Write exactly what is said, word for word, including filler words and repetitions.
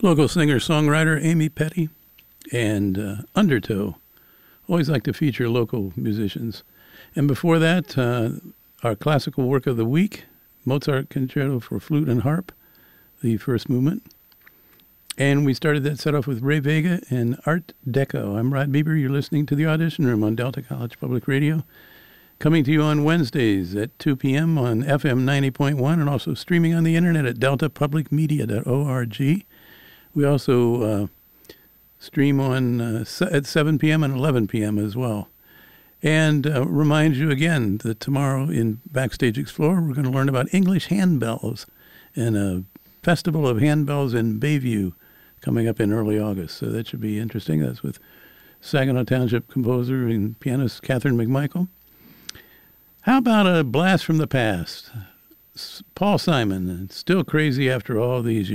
Local singer-songwriter Amy Petty and uh, Undertow. Always like to feature local musicians. And before that, uh, our classical work of the week, Mozart Concerto for Flute and Harp, the first movement. And we started that set off with Ray Vega and Art Deco. I'm Rod Bieber. You're listening to The Audition Room on Delta College Public Radio. Coming to you on Wednesdays at two p.m. on F M ninety point one and also streaming on the internet at delta public media dot org. We also uh, stream on uh, at seven p.m. and eleven p.m. as well. And uh, remind you again that tomorrow in Backstage Explorer, we're going to learn about English handbells and a festival of handbells in Bayview coming up in early August. So that should be interesting. That's with Saginaw Township composer and pianist Catherine McMichael. How about a blast from the past? Paul Simon, Still Crazy After All These Years.